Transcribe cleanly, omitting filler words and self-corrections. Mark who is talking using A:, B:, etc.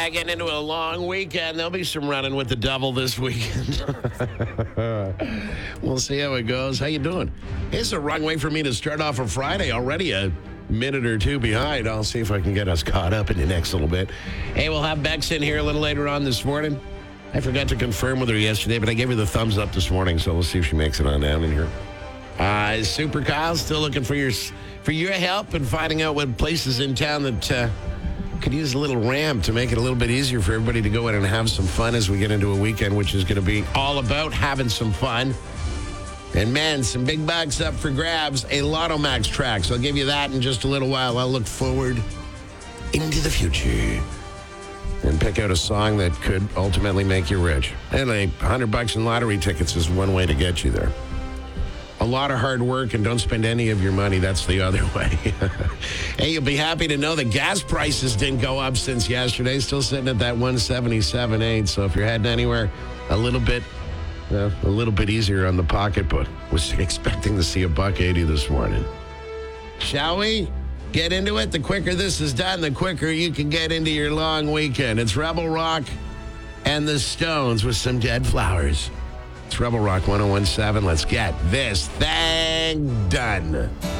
A: getting into a long weekend. There'll be some running with the devil this weekend. We'll see how it goes. How you doing? It's the wrong way for me to start off a Friday. Already a minute or two behind. I'll see if I can get us caught up in the next little bit. Hey, we'll have Bex in here a little later on this morning. I forgot to confirm with her yesterday, but I gave her the thumbs up this morning, so we'll see if she makes it on down in here. Super Kyle, still looking for your help and finding out what places in town that could use a little ramp to make it a little bit easier for everybody to go in and have some fun as we get into a weekend, which is going to be all about having some fun. And, man, some big bucks up for grabs, a Lotto Max track. So I'll give you that in just a little while. I'll look forward into the future and pick out a song that could ultimately make you rich. And $100 in lottery tickets is one way to get you there. A lot of hard work and don't spend any of your money. That's the other way. Hey, you'll be happy to know that gas prices didn't go up since yesterday. Still sitting at that 177.8. So if you're heading anywhere, a little bit easier on the pocketbook. Was expecting to see $1.80 this morning. Shall we get into it? The quicker this is done, the quicker you can get into your long weekend. It's Rebel Rock and the Stones with some Dead Flowers. It's Rebel Rock 101.7. Let's get this thing done.